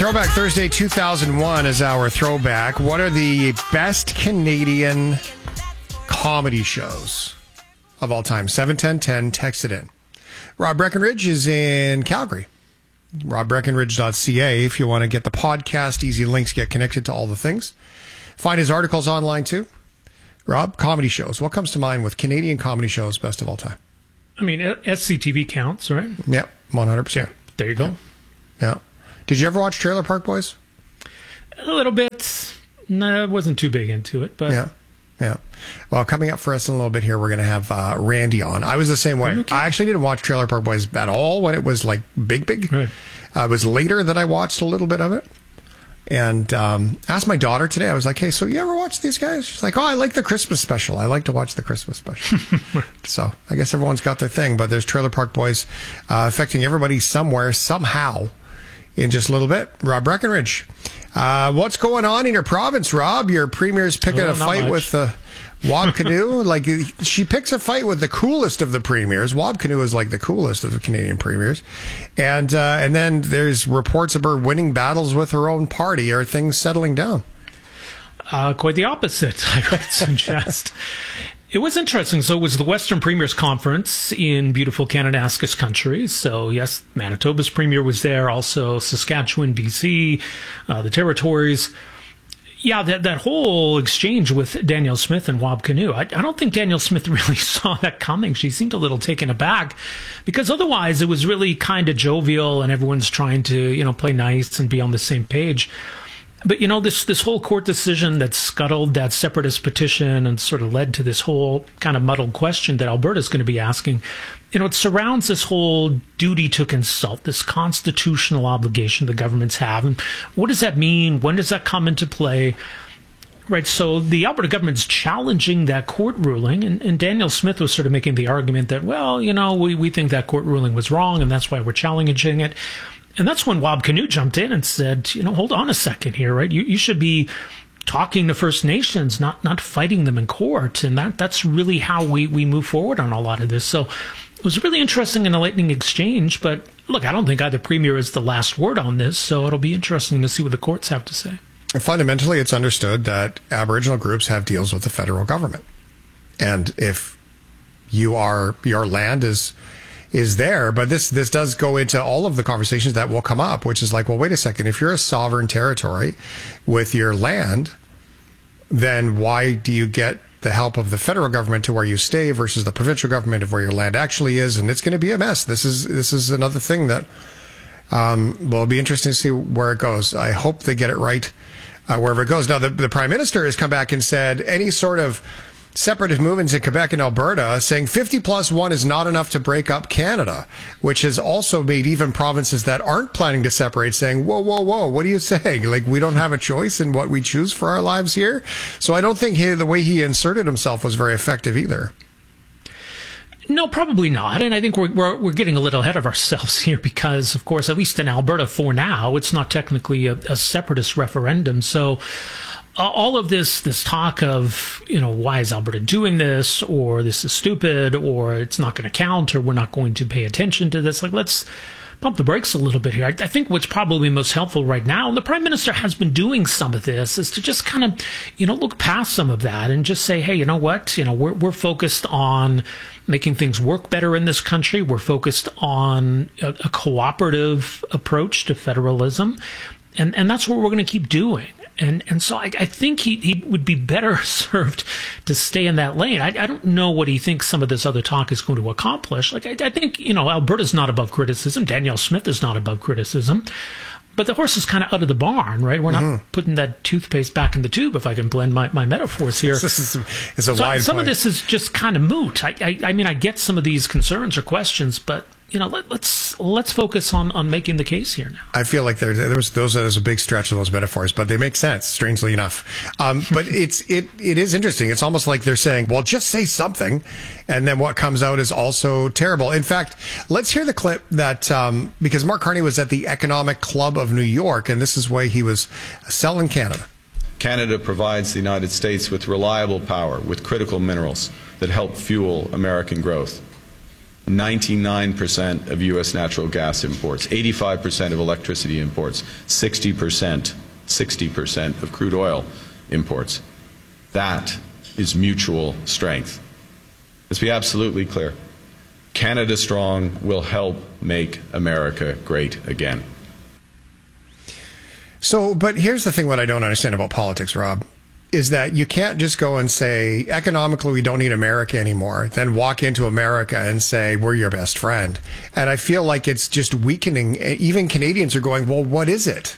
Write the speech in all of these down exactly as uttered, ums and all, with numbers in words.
Throwback Thursday two thousand one is our throwback. What are the best Canadian comedy shows of all time? seven ten ten, text it in. Rob Breckenridge is in Calgary. rob breckenridge dot c a if you want to get the podcast. Easy links, get connected to all the things. Find his articles online too. Rob, comedy shows. What comes to mind with Canadian comedy shows best of all time? I mean, S C T V counts, right? Yep, one hundred percent. Yeah, there you go. Yeah. Did you ever watch Trailer Park Boys? A little bit. No, I wasn't too big into it, but yeah, yeah. Well, coming up for us in a little bit here, we're going to have uh, Randy on. I was the same way. Okay. I actually didn't watch Trailer Park Boys at all when it was like big, big. Right. Uh, it was later that I watched a little bit of it. And um, asked my daughter today, I was like, hey, so you ever watch these guys? She's like, oh, I like the Christmas special. I like to watch the Christmas special. So I guess everyone's got their thing, but there's Trailer Park Boys uh, affecting everybody somewhere, somehow, in just a little bit. Rob Breckenridge, uh, what's going on in your province, Rob? Your premier's picking well, a fight much. with the Wab Canoe. Like, she picks a fight with the coolest of the premiers. Wab Canoe is like the coolest of the Canadian premiers. And uh, and then there's reports of her winning battles with her own party. Are things settling down? Uh, quite the opposite, I would suggest. It was interesting. So it was the Western Premiers Conference in beautiful Kananaskis country. So yes, Manitoba's premier was there. Also Saskatchewan, B C, uh, the territories. Yeah, that, that whole exchange with Danielle Smith and Wab Canoe, I, I don't think Danielle Smith really saw that coming. She seemed a little taken aback because otherwise it was really kind of jovial and everyone's trying to, you know, play nice and be on the same page. But, you know, this, this whole court decision that scuttled that separatist petition and sort of led to this whole kind of muddled question that Alberta's going to be asking, you know, it surrounds this whole duty to consult, this constitutional obligation the governments have. And what does that mean? When does that come into play? Right. So the Alberta government's challenging that court ruling. And, and Danielle Smith was sort of making the argument that, well, you know, we, we think that court ruling was wrong and that's why we're challenging it. And that's when Wab Canoe jumped in and said, you know, hold on a second here, right? You you should be talking to First Nations, not not fighting them in court. And that that's really how we, we move forward on a lot of this. So it was really interesting and a lightning exchange. But look, I don't think either premier is the last word on this. So it'll be interesting to see what the courts have to say. Fundamentally, it's understood that Aboriginal groups have deals with the federal government. And if you are, your land is... is there, but this this does go into all of the conversations that will come up, which is like, well, wait a second, if you're a sovereign territory with your land, then why do you get the help of the federal government to where you stay versus the provincial government of where your land actually is? And it's going to be a mess. This is this is another thing that um, will be interesting to see where it goes. I hope they get it right uh, wherever it goes. Now, the, the Prime Minister has come back and said any sort of separatist movements in Quebec and Alberta saying fifty plus one is not enough to break up Canada, which has also made even provinces that aren't planning to separate saying, whoa, whoa, whoa, what are you saying? Like, we don't have a choice in what we choose for our lives here? So I don't think he, the way he inserted himself was very effective either. No, probably not. And I think we're, we're we're getting a little ahead of ourselves here because, of course, at least in Alberta for now, it's not technically a, a separatist referendum. So Uh, all of this, this talk of, you know, why is Alberta doing this, or this is stupid, or it's not going to count, or we're not going to pay attention to this. Like, let's pump the brakes a little bit here. I, I think what's probably most helpful right now, and the Prime Minister has been doing some of this, is to just kind of, you know, look past some of that and just say, hey, you know what, you know, we're we're focused on making things work better in this country. We're focused on a, a cooperative approach to federalism, and and that's what we're going to keep doing. And and so I, I think he, he would be better served to stay in that lane. I, I don't know what he thinks some of this other talk is going to accomplish. Like, I, I think, you know, Alberta's not above criticism. Danielle Smith is not above criticism. But the horse is kind of out of the barn, right? We're not mm-hmm. putting that toothpaste back in the tube, if I can blend my, my metaphors here. This is, is a so wide some point. of this is just kind of moot. I, I, I mean, I get some of these concerns or questions, but you know, let, let's let's focus on, on making the case here now. I feel like there there was those there's a big stretch of those metaphors, but they make sense, strangely enough. Um, but it's it it is interesting. It's almost like they're saying, "Well, just say something," and then what comes out is also terrible. In fact, let's hear the clip that um, because Mark Carney was at the Economic Club of New York, and this is why he was selling Canada. Canada provides the United States with reliable power, with critical minerals that help fuel American growth. ninety-nine percent of U S natural gas imports, eighty-five percent of electricity imports, sixty percent, sixty percent of crude oil imports. That is mutual strength. Let's be absolutely clear. Canada Strong will help make America great again. So, but here's the thing what I don't understand about politics, Rob, is that you can't just go and say, economically, we don't need America anymore, then walk into America and say, we're your best friend. And I feel like it's just weakening. Even Canadians are going, well, what is it?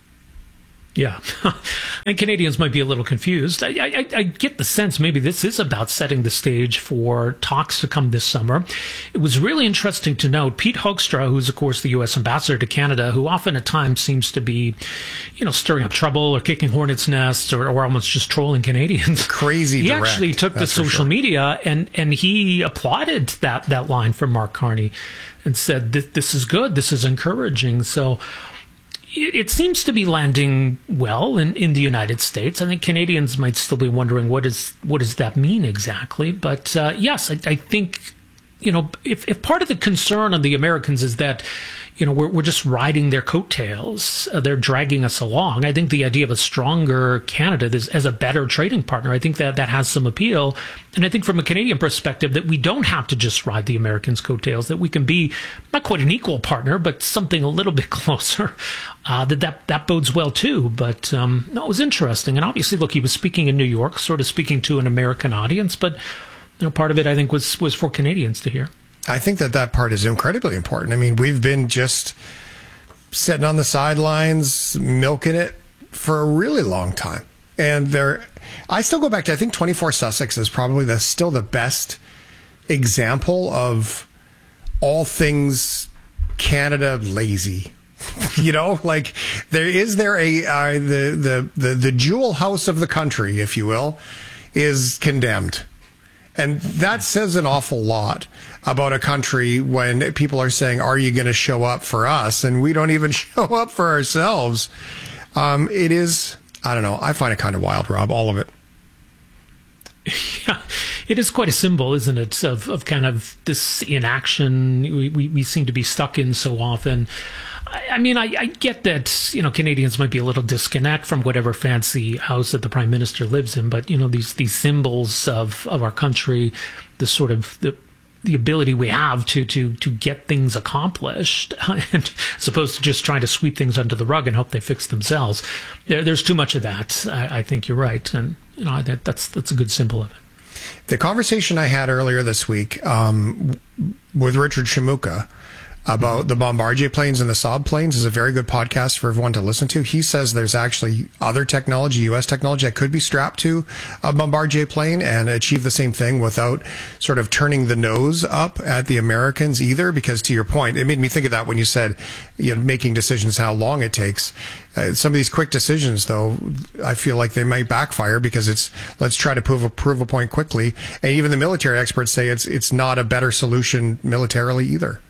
Yeah. And Canadians might be a little confused. I, I, I get the sense maybe this is about setting the stage for talks to come this summer. It was really interesting to note Pete Hoekstra, who's, of course, the U S ambassador to Canada, who often at times seems to be, you know, stirring up trouble or kicking hornets' nests or, or almost just trolling Canadians. Crazy He direct, actually took the social sure. media and, and he applauded that, that line from Mark Carney and said, this is good, this is encouraging. So it seems to be landing well in, in the United States. I think Canadians might still be wondering what is what does that mean exactly. But uh, yes, I, I think, you know, if, if part of the concern of the Americans is that, you know, we're, we're just riding their coattails, uh, they're dragging us along. I think the idea of a stronger Canada as, as a better trading partner, I think that that has some appeal. And I think from a Canadian perspective that we don't have to just ride the Americans' coattails, that we can be not quite an equal partner, but something a little bit closer. Uh, that, that that bodes well too. But um, no, it was interesting. And obviously, look, he was speaking in New York, sort of speaking to an American audience. But you know, part of it, I think, was was for Canadians to hear. I think that that part is incredibly important. I mean, we've been just sitting on the sidelines, milking it for a really long time. And there, I still go back to, I think twenty-four Sussex is probably the still the best example of all things Canada lazy. You know, like there is there a uh, the, the the the jewel house of the country, if you will, is condemned. And that says an awful lot about a country when people are saying, are you going to show up for us? And we don't even show up for ourselves. Um, it is, I don't know, I find it kind of wild, Rob, all of it. Yeah, it is quite a symbol, isn't it, of, of kind of this inaction we, we, we seem to be stuck in so often. I, I mean, I, I get that, you know, Canadians might be a little disconnect from whatever fancy house that the Prime Minister lives in, but, you know, these these symbols of, of our country, the sort of the the ability we have to to to get things accomplished, and as opposed to just trying to sweep things under the rug and hope they fix themselves. There, there's too much of that. I, I think you're right, and you know that, that's that's a good symbol of it. The conversation I had earlier this week um, with Richard Shimuka about the Bombardier planes and the Saab planes is a very good podcast for everyone to listen to. He says there's actually other technology, U S technology, that could be strapped to a Bombardier plane and achieve the same thing without sort of turning the nose up at the Americans either. Because to your point, it made me think of that when you said, you know, making decisions, how long it takes. Uh, some of these quick decisions, though, I feel like they might backfire because it's let's try to prove a, prove a point quickly. And even the military experts say it's it's not a better solution militarily either.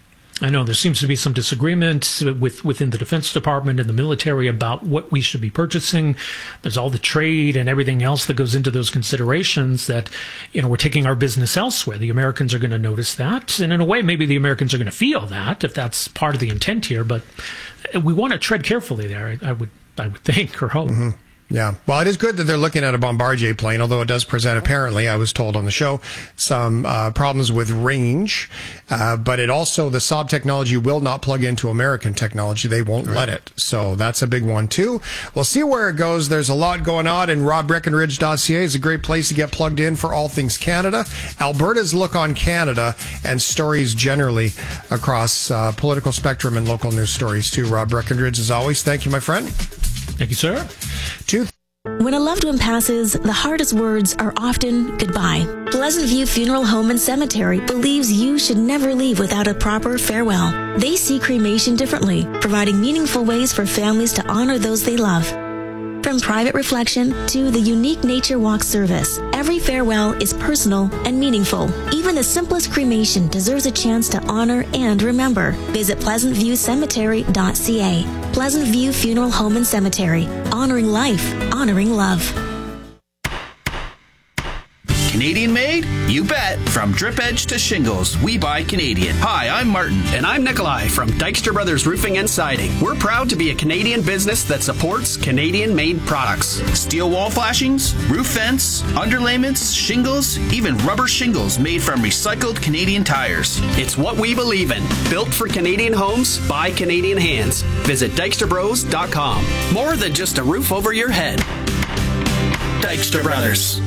I know there seems to be some disagreement with within the Defense Department and the military about what we should be purchasing. There's all the trade and everything else that goes into those considerations that, you know, we're taking our business elsewhere. The Americans are going to notice that. And in a way, maybe the Americans are going to feel that if that's part of the intent here. But we want to tread carefully there, I, I would I would think or hope. Mm-hmm. Yeah. Well, it is good that they're looking at a Bombardier plane, although it does present, apparently, I was told on the show, some uh, problems with range. Uh, but it also, the Saab technology will not plug into American technology. They won't right. let it. So that's a big one, too. We'll see where it goes. There's a lot going on, and Rob Breckenridge Dossier is a great place to get plugged in for all things Canada. Alberta's look on Canada and stories generally across uh, political spectrum and local news stories, too. Rob Breckenridge, as always, thank you, my friend. Thank you, sir. Two. When a loved one passes, the hardest words are often goodbye. Pleasant View Funeral Home and Cemetery believes you should never leave without a proper farewell. They see cremation differently, providing meaningful ways for families to honor those they love. From private reflection to the unique nature walk service, every farewell is personal and meaningful. Even the simplest cremation deserves a chance to honor and remember. Visit pleasant view cemetery dot c a. Pleasant View Funeral Home and Cemetery. Honoring life, honoring love. Canadian made? You bet. From drip edge to shingles, we buy Canadian. Hi, I'm Martin. And I'm Nikolai from Dykstra Brothers Roofing and Siding. We're proud to be a Canadian business that supports Canadian-made products. Steel wall flashings, roof vents, underlayments, shingles, even rubber shingles made from recycled Canadian tires. It's what we believe in. Built for Canadian homes by Canadian hands. Visit dykstra bros dot com. More than just a roof over your head. Dykstra Brothers.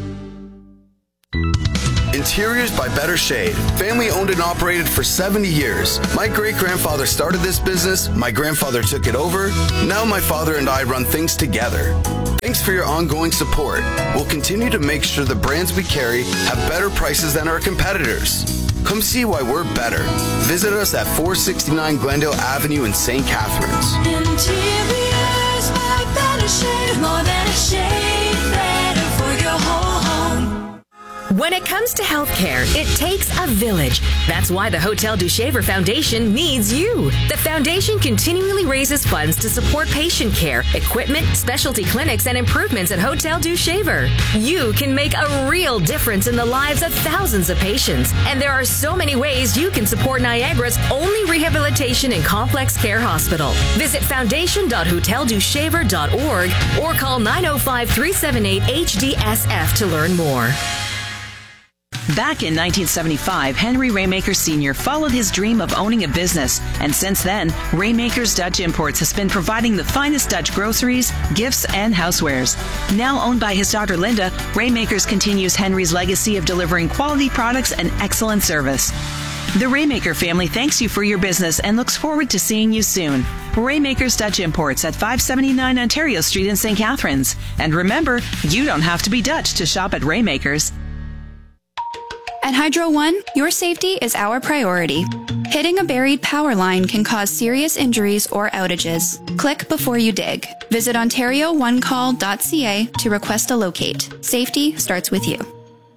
Interiors by Better Shade. Family owned and operated for seventy years. My great-grandfather started this business. My grandfather took it over. Now my father and I run things together. Thanks for your ongoing support. We'll continue to make sure the brands we carry have better prices than our competitors. Come see why we're better. Visit us at four sixty-nine Glendale Avenue in Saint Catharines. Interiors by Better Shade. More than a shade, better for your whole home. When it comes to healthcare, it takes a village. That's why the Hotel du Shaver Foundation needs you. The foundation continually raises funds to support patient care, equipment, specialty clinics, and improvements at Hotel du Shaver. You can make a real difference in the lives of thousands of patients. And there are so many ways you can support Niagara's only rehabilitation and complex care hospital. Visit foundation dot hotel du shaver dot org or call nine oh five, three seven eight, H D S F to learn more. Back in nineteen seventy-five, Henry Raymaker Senior followed his dream of owning a business, and since then, Raymaker's Dutch Imports has been providing the finest Dutch groceries, gifts, and housewares. Now owned by his daughter Linda, Raymakers continues Henry's legacy of delivering quality products and excellent service. The Raymaker family thanks you for your business and looks forward to seeing you soon. Raymaker's Dutch Imports at five seventy-nine Ontario Street in Saint Catharines. And remember, you don't have to be Dutch to shop at Raymaker's. At Hydro One, your safety is our priority. Hitting a buried power line can cause serious injuries or outages. Click before you dig. Visit ontario one call dot c a to request a locate. Safety starts with you.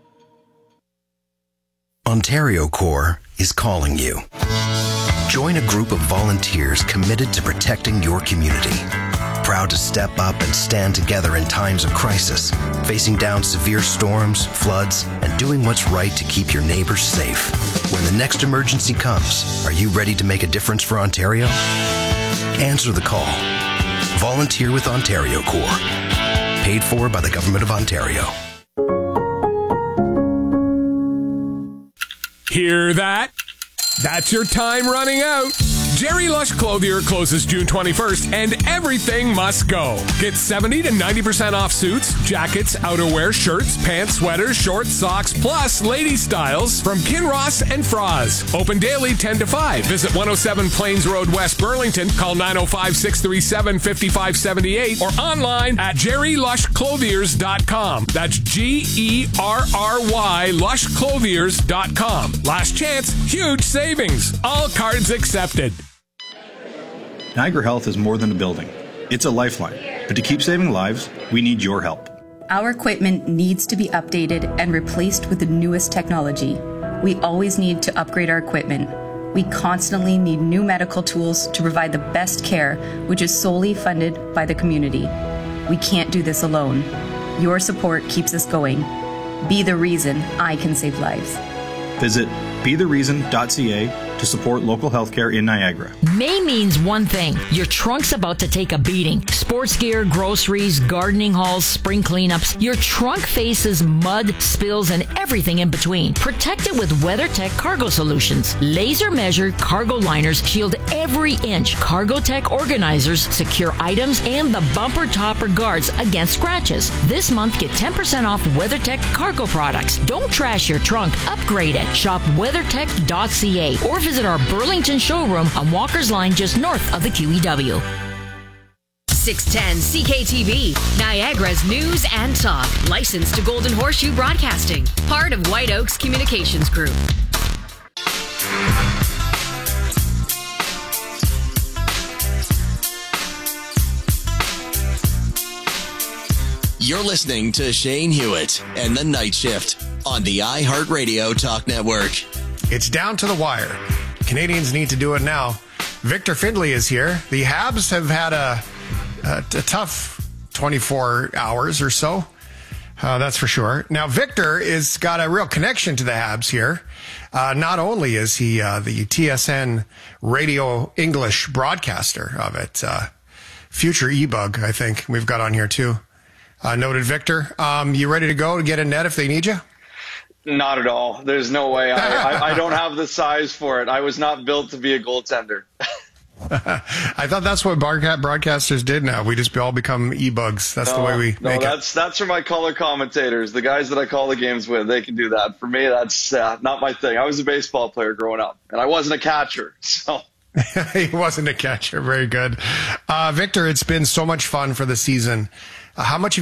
Ontario Corps is calling you. Join a group of volunteers committed to protecting your community. Proud to step up and stand together in times of crisis, facing down severe storms, floods, and doing what's right to keep your neighbors safe. When the next emergency comes, are you ready to make a difference for Ontario? Answer the call. Volunteer with Ontario Corps. Paid for by the Government of Ontario. Hear that? That's your time running out. Jerry Lush Clothier closes June twenty-first, and everything must go. Get seventy to ninety percent off suits, jackets, outerwear, shirts, pants, sweaters, shorts, socks, plus lady styles from Kinross and Froz. Open daily ten to five. Visit one oh seven Plains Road, West Burlington. Call nine oh five, six three seven, five five seven eight or online at jerry lush clothiers dot com. That's G E R R Y lush clothiers dot com. Last chance, huge savings. All cards accepted. Niagara Health is more than a building. It's a lifeline. But to keep saving lives, we need your help. Our equipment needs to be updated and replaced with the newest technology. We always need to upgrade our equipment. We constantly need new medical tools to provide the best care, which is solely funded by the community. We can't do this alone. Your support keeps us going. Be the reason I can save lives. Visit be the reason dot c a to support local healthcare in Niagara. May means one thing. Your trunk's about to take a beating. Sports gear, groceries, gardening hauls, spring cleanups. Your trunk faces mud, spills, and everything in between. Protect it with WeatherTech Cargo Solutions. Laser measured cargo liners shield every inch. CargoTech organizers secure items and the bumper topper guards against scratches. This month, get ten percent off WeatherTech cargo products. Don't trash your trunk. Upgrade it. Shop weathertech dot c a or visit our Burlington showroom on Walker's Line just north of the Q E W. six ten C K T V, Niagara's news and talk. Licensed to Golden Horseshoe Broadcasting. Part of White Oaks Communications Group. You're listening to Shane Hewitt and the Night Shift on the iHeartRadio Talk Network. It's down to the wire. Canadians need to do it now. Victor Findlay is here. The Habs have had a, a, a tough twenty-four hours or so. Uh, that's for sure. Now, Victor is got a real connection to the Habs here. Uh, not only is he uh, the T S N radio English broadcaster of it, uh, future E-Bug, I think we've got on here too. Uh, noted Victor. Um, you ready to go to get a net if they need you? Not at all. There's no way. I, I, I don't have the size for it. I was not built to be a goaltender. I thought that's what broadcasters did now. We just all become E-Bugs. That's no, the way we no, make that's, it. That's for my color commentators. The guys that I call the games with, they can do that. For me, that's uh, not my thing. I was a baseball player growing up, and I wasn't a catcher. So he wasn't a catcher. Very good. Uh, Victor, it's been so much fun for the season. Uh, how much